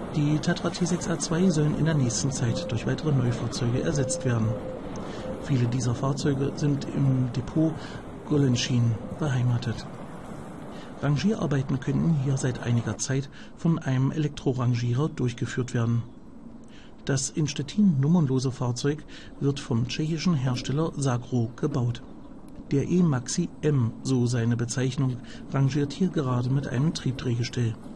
Die Tatra T6A2 sollen in der nächsten Zeit durch weitere Neufahrzeuge ersetzt werden. Viele dieser Fahrzeuge sind im Depot Göllenschien beheimatet. Rangierarbeiten können hier seit einiger Zeit von einem Elektrorangierer durchgeführt werden. Das in Stettin nummernlose Fahrzeug wird vom tschechischen Hersteller Sagro gebaut. Der E-Maxi M, so seine Bezeichnung, rangiert hier gerade mit einem Triebdrehgestell.